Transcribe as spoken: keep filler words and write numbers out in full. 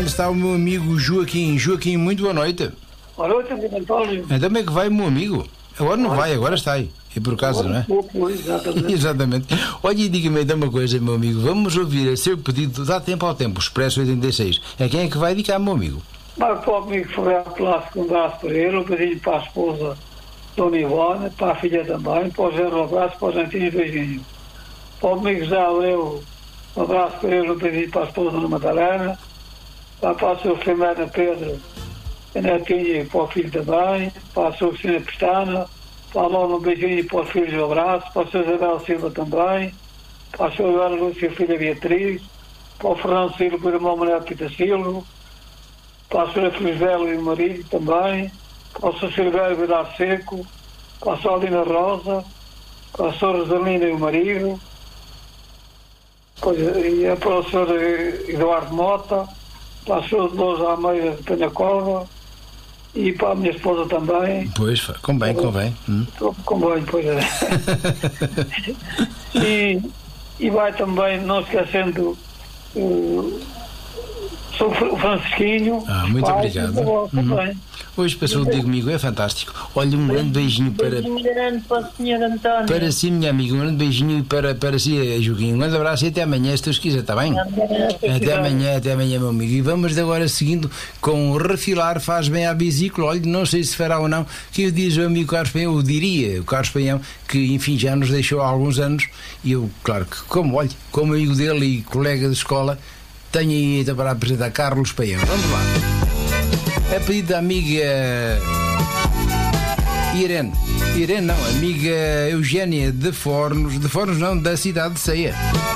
onde está o meu amigo Joaquim. Joaquim, muito boa noite. Boa noite, amigo António. Então como é que vai, meu amigo? Agora não vai, agora está aí. E por casa, não é? Pouco, exatamente. Exatamente. Olha, e diga-me então uma coisa, meu amigo. Vamos ouvir a seu pedido, dá tempo ao tempo, Expresso oitenta e seis. É quem é que vai dedicar, meu amigo? Mas para o amigo Ferreira Clássico, um abraço para ele, um beijinho para a esposa Dona Ivone, para a filha também, para o Zé um abraço, para o Gentinho, beijinho. Para o amigo José Abreu, um abraço para ele, um beijinho para a esposa Dona Madalena, para, para a sua Filomena Pedro, a netinha e para o filho também, para a sua Cristina Pestana, para a Lona, um beijinho para os filhos, um abraço, para a sua Isabel Silva também, para a sua Ana Lúcia, filha Beatriz, para o Fernando Silva, para o irmão Manuel Pita Silva, para a senhora Felizbela e o marido também, para o senhor Silvério Vidal Seco, para a senhora Alina Rosa, para a senhora Rosalina e o marido, pois, e é para o senhor Eduardo Mota, para a senhora Dolores Almeida de Penacova e para a minha esposa também. Pois, convém, convém. Hum. Convém, pois é. e, e vai também, não esquecendo, uh, sou o Francisquinho. Ah, muito pai, obrigado. Avó, Uhum. Hoje passou o dia comigo, é fantástico. Olha, um grande beijinho para. Beijinho grande para o senhor António. Para si, minha amiga, um grande beijinho para, para si, Joaquim. Um grande abraço e até amanhã, se Deus quiser, está bem? Até amanhã, até amanhã, meu amigo. E vamos de agora seguindo com o refilar faz bem à vesícula. Olha, não sei se fará ou não, que eu diz o amigo Carlos Paião, eu diria, o Carlos Paião, que enfim já nos deixou há alguns anos, e eu, claro que, como, olha, como amigo dele e colega de escola, tenho aí então para apresentar Carlos Paião. Vamos lá. É pedido da amiga Irene. Irene não, amiga Eugénia de Fornos, de Fornos não, da cidade de Ceia.